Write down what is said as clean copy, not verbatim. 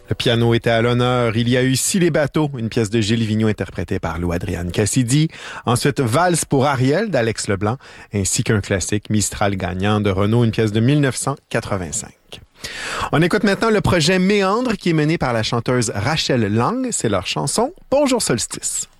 Le piano était à l'honneur. Il y a eu Si les bateaux, une pièce de Gilles Vigneault interprétée par Lou Adrienne Cassidy. Ensuite, Valse pour Ariel d'Alex Leblanc, ainsi qu'un classique Mistral gagnant de Renaud, une pièce de 1985. On écoute maintenant le projet Méandre qui est mené par la chanteuse Rachel Lang. C'est leur chanson Bonjour Solstice.